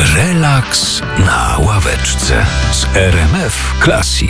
Relaks na ławeczce z RMF Classic.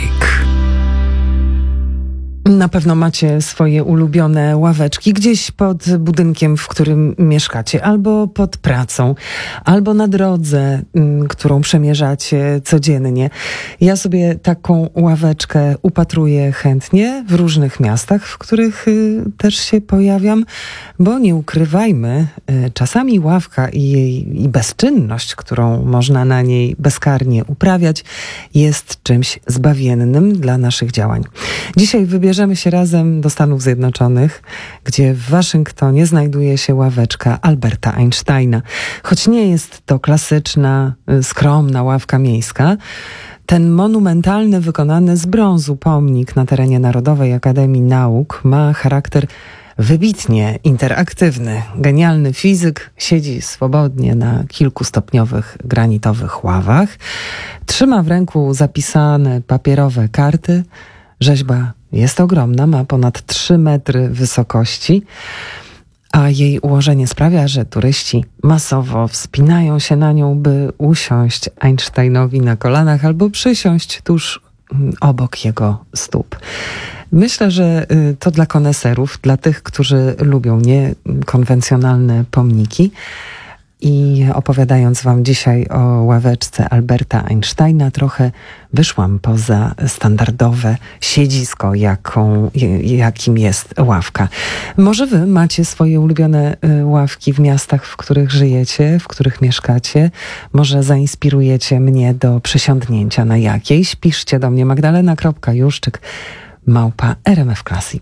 Na pewno macie swoje ulubione ławeczki gdzieś pod budynkiem, w którym mieszkacie, albo pod pracą, albo na drodze, którą przemierzacie codziennie. Ja sobie taką ławeczkę upatruję chętnie w różnych miastach, w których też się pojawiam, bo nie ukrywajmy, czasami ławka i bezczynność, którą można na niej bezkarnie uprawiać, jest czymś zbawiennym dla naszych działań. Dzisiaj wybierzemy się razem do Stanów Zjednoczonych, gdzie w Waszyngtonie znajduje się ławeczka Alberta Einsteina. Choć nie jest to klasyczna, skromna ławka miejska, ten monumentalny, wykonany z brązu pomnik na terenie Narodowej Akademii Nauk ma charakter wybitnie interaktywny. Genialny fizyk siedzi swobodnie na kilkustopniowych granitowych ławach, trzyma w ręku zapisane papierowe karty. Rzeźba jest ogromna, ma ponad 3 metry wysokości, a jej ułożenie sprawia, że turyści masowo wspinają się na nią, by usiąść Einsteinowi na kolanach albo przysiąść tuż obok jego stóp. Myślę, że to dla koneserów, dla tych, którzy lubią niekonwencjonalne pomniki. I opowiadając wam dzisiaj o ławeczce Alberta Einsteina, trochę wyszłam poza standardowe siedzisko, jakim jest ławka. Może wy macie swoje ulubione ławki w miastach, w których żyjecie, w których mieszkacie. Może zainspirujecie mnie do przysiądnięcia na jakiejś. Piszcie do mnie magdalena.juszczyk@rmfclassic.